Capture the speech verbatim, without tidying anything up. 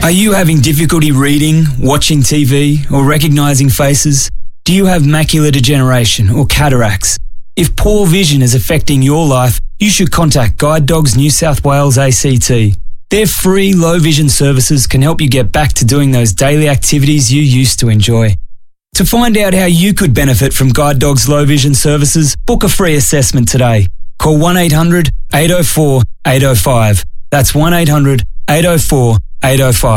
Are you having difficulty reading, watching T V, or recognising faces? Do you have macular degeneration or cataracts? If poor vision is affecting your life, you should contact Guide Dogs New South Wales A C T. Their free low vision services can help you get back to doing those daily activities you used to enjoy. To find out how you could benefit from Guide Dogs low vision services, book a free assessment today. Call one eight hundred, eight oh four, eight oh five. That's one eight hundred, eight oh four, eight oh five.